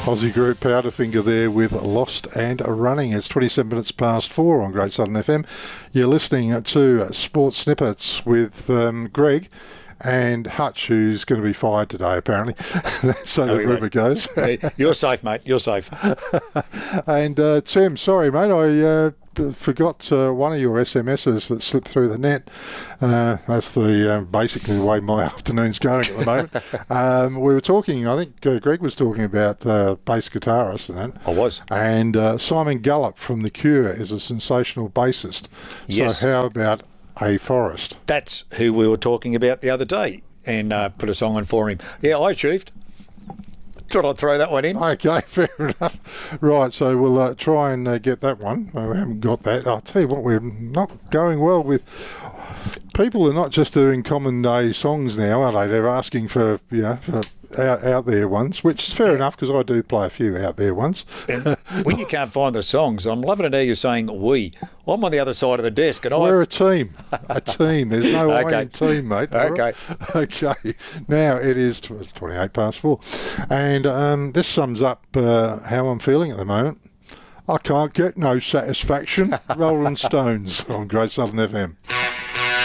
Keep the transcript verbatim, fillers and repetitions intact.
Aussie group Powderfinger there with Lost and Running. It's twenty-seven minutes past four on Great Southern F M. You're listening to Sports Snippets with um, Greg and Hutch, who's going to be fired today, apparently. So no, the rumour goes. You're safe, mate. You're safe. And uh, Tim, sorry, mate, I uh, forgot uh, one of your S M Ses that slipped through the net. Uh, that's the uh, basically the way my afternoon's going at the moment. um, we were talking, I think uh, Greg was talking about uh, bass guitarist and that. I was. And uh, Simon Gallup from The Cure is a sensational bassist. Yes. So how about A Forest? That's who we were talking about the other day, and uh, put a song on for him. Yeah, I achieved. Thought I'd throw that one in. Okay, fair enough. Right, so we'll uh, try and uh, get that one. Well, we haven't got that. I'll tell you what, we're not going well with... People are not just doing common day songs now, are they? They're asking for, you know, for out, out there ones, which is fair enough because I do play a few out there ones. And when you can't find the songs, I'm loving to hear you saying we. I'm on the other side of the desk, and we're I've... a team. A team. There's no okay. I in team, mate. Okay. Okay. Now it is twenty-eight past four, and um, this sums up uh, how I'm feeling at the moment. I can't get no satisfaction. Rolling Stones on Great Southern F M.